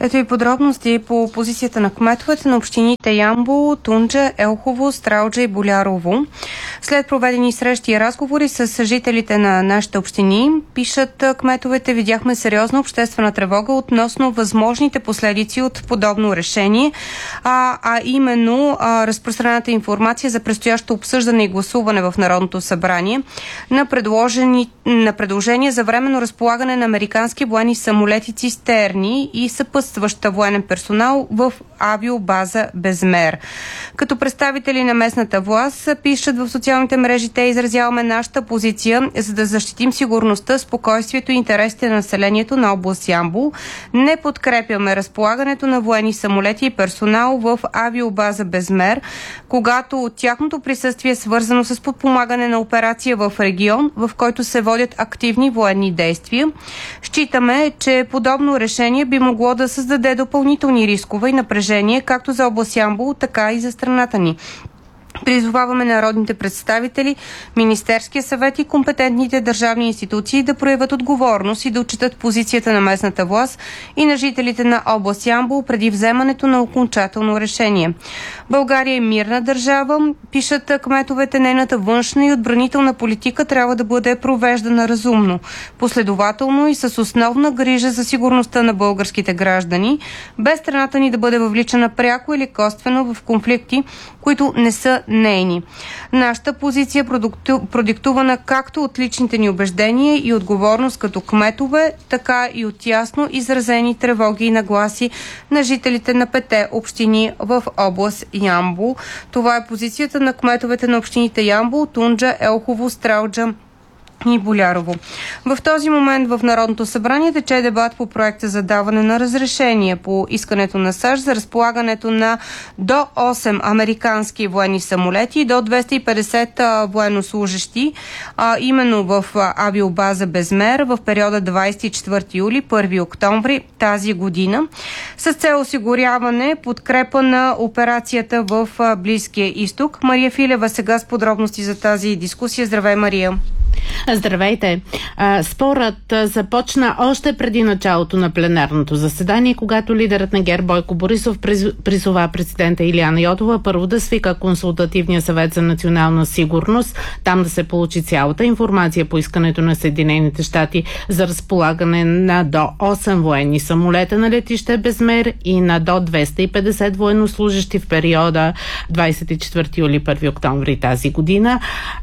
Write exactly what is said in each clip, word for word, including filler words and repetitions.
Ето и подробности по позицията на кметовете на общините Ямбол, Тунджа, Елхово, Стралджа и Болярово. След проведени срещи и разговори с жителите на нашите общини, пишат кметовете, видяхме сериозна обществена тревога относно възможните последици от подобно решение, а, а именно а, разпространената информация за предстоящо обсъждане и гласуване в Народното събрание на, предложени, на предложение за временно разполагане на американски военни самолети цистерни и съпътстваща военен персонал в авиобаза Безмер. Като представители на местната власт пишат в социалните мрежи, те изразяваме нашата позиция, за да защитим сигурността, спокойствието и интересите на населението на област Ямбол. Не подкрепяме разполагането на военни самолети и персонал в авиобаза Безмер, когато от тяхното присъствие е свързано с подпомагане на операция в регион, в който се водят активни военни действия. Считаме, че подобно решение би могло да създаде допълнителни рискове и напрежение както за област Ямбол, така и за страната ни. Призоваваме народните представители, Министерския съвет и компетентните държавни институции да проявят отговорност и да отчитат позицията на местната власт и на жителите на област Ямбол преди вземането на окончателно решение. България е мирна държава, пишат кметовете, нейната външна и отбранителна политика трябва да бъде провеждана разумно, последователно и с основна грижа за сигурността на българските граждани, без страната ни да бъде въвличана пряко или косвено в конфликти, които не са нейни. Нашата позиция е продиктувана както от личните ни убеждения и отговорност като кметове, така и от ясно изразени тревоги и нагласи на жителите на пете общини в област Ямбол. Това е позицията на кметовете на общините Ямбол, Тунджа, Елхово, Стралджа и Болярово. В този момент в Народното събрание тече дебат по проекта за даване на разрешение по искането на САЩ за разполагането на до осем американски военни самолети и до двеста и петдесет военнослужещи, а именно в авиобаза Безмер в периода двадесет и четвърти юли – първи октомври тази година, с цел осигуряване подкрепа на операцията в Близкия изток. Мария Филева сега с подробности за тази дискусия. Здравей, Мария! Здравейте! Спорът започна още преди началото на пленарното заседание, когато лидерът на ГЕРБ Бойко Борисов призова президента Илияна Йотова първо да свика консултативния съвет за национална сигурност, там да се получи цялата информация по искането на Съединените щати за разполагане на до осем военни самолета на летище Безмер и на до двеста и петдесет военнослужещи в периода двадесет и четвърти юли – първи октомври тази година.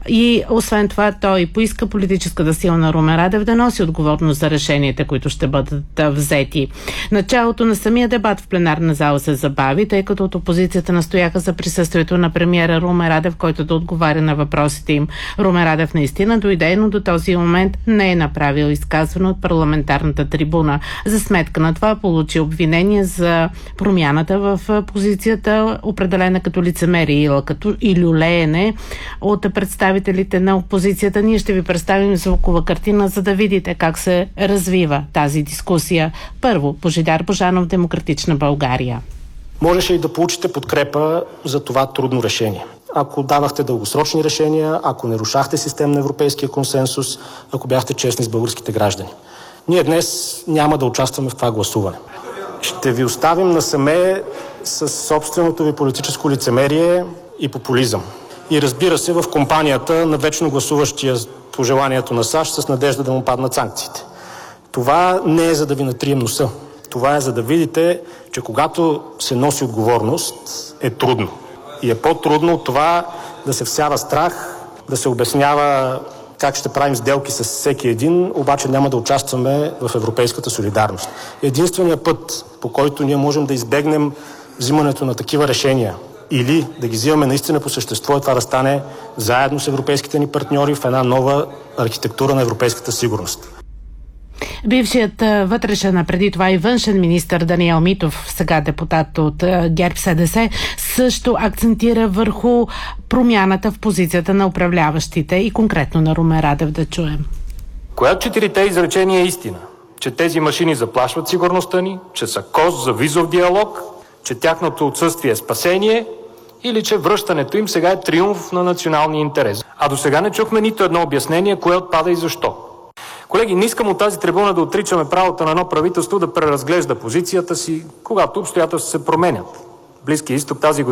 И освен това той поиска политическата сила на Румен Радев да носи отговорност за решенията, които ще бъдат взети. Началото на самия дебат в пленарна зала се забави, тъй като от опозицията настояха за присъствието на премиера Румен Радев, който да отговаря на въпросите им. Румен Радев наистина дойде, но до този момент не е направил изказване от парламентарната трибуна. За сметка на това получи обвинение за промяната в позицията, определена като лицемерие или люлеене от представителите на опозицията. Ние ще ви представим звукова картина, за да видите как се развива тази дискусия. Първо, Божидар Божанов, Демократична България. Можеше и да получите подкрепа за това трудно решение. Ако давахте дългосрочни решения, ако не рушахте систем на европейския консенсус, ако бяхте честни с българските граждани. Ние днес няма да участваме в това гласуване. Ще ви оставим насаме с собственото ви политическо лицемерие и популизъм. И разбира се, в компанията на вечно гласуващия по желанието на САЩ с надежда да му паднат санкциите. Това не е за да ви натрием носа. Това е за да видите, че когато се носи отговорност, е трудно. И е по-трудно от това да се всява страх, да се обяснява как ще правим сделки с всеки един, обаче няма да участваме в европейската солидарност. Единственият път, по който ние можем да избегнем взимането на такива решения или да ги взимаме наистина по същество, е това да стане заедно с европейските ни партньори в една нова архитектура на европейската сигурност. Бившият вътрешен, а преди това и външен министър Даниел Митов, сега депутат от ГЕРБ-СДС, също акцентира върху промяната в позицията на управляващите и конкретно на Румен Радев. Да чуем. Коя от четирите изречения е истина? Че тези машини заплашват сигурността ни, че са коз за визов диалог, че тяхното отсъствие е спасение или че връщането им сега е триумф на националния интерес. А до сега не чухме нито едно обяснение, кое отпада и защо. Колеги, не искам от тази трибуна да отричаме правото на едно правителство да преразглежда позицията си, когато обстоятелствата се променят. Близкия изток тази година